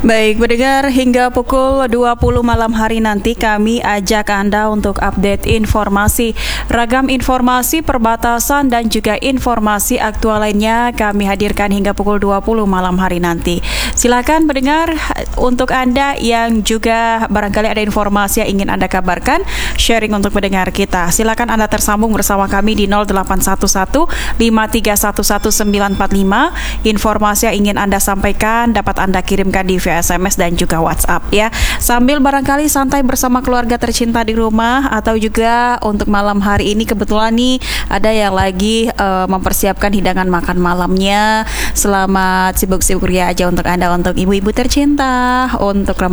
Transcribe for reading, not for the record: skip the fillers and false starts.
Baik, pendengar, hingga pukul 20 malam hari nanti kami ajak Anda untuk update informasi. Ragam informasi perbatasan dan juga informasi aktual lainnya kami hadirkan hingga pukul 20 malam hari nanti. Silakan pendengar, untuk Anda yang juga barangkali ada informasi yang ingin Anda kabarkan, sharing untuk pendengar kita. Silakan Anda tersambung bersama kami di 0811 5311945. Informasi yang ingin Anda sampaikan dapat Anda kirimkan di SMS dan juga WhatsApp ya. Sambil barangkali santai bersama keluarga tercinta di rumah, atau juga untuk malam hari ini kebetulan nih ada yang lagi mempersiapkan hidangan makan malamnya. Selamat sibuk-sibuk ya aja untuk Anda, untuk ibu-ibu tercinta, untuk